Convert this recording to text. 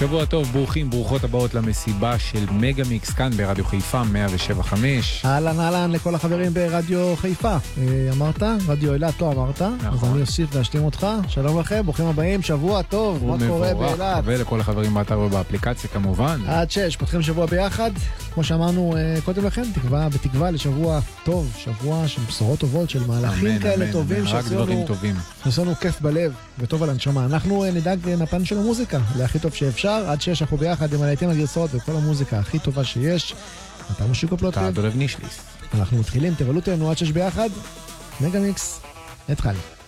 שבוע טוב, ברוכים, ברוכות הבאות למסיבה של מגה מיקס כאן ברדיו חיפה 107.5. אהלן אהלן לכל החברים ברדיו חיפה. אמרת? רדיו אילת, לא אמרת? נכון. אז אני אוסיף ואשלים אותך. שלום לכם, ברוכים הבאים, שבוע טוב, מה קורה באילת? ולכל החברים באתר ובאפליקציה כמובן. עד 6, פותחים שבוע ביחד. כמו שאמרנו קודם לכן, בתקווה לשבוע טוב, שבוע של בשורות טובות, של מהלכים כאלה טובים, רק דברים טובים. שעשינו כיף בלב וטוב על הנשמה. אנחנו נדאג מהפן של המוזיקה, להכי טוב שאפשר. עד 6 אנחנו ביחד עם הלהיטים הגרסאות וכל המוזיקה הכי טובה שיש. אתה מושיקו פלוטים. אתה דולב נישליס. אנחנו מתחילים, תבלו אותנו עד 6 ביחד. מגה מיקס, התחל.